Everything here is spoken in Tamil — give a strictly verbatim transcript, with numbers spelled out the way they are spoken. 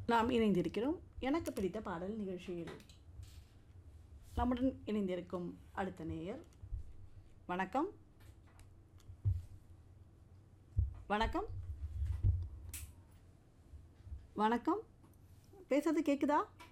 நாம் இணைந்திருக்கிறோம் எனக்கு பிடித்த பாடல் நிகழ்ச்சியில். நம்முடன் இணைந்திருக்கும் அடுத்த நேயர். வணக்கம். வணக்கம். வணக்கம். பேசுறது கேட்குதா?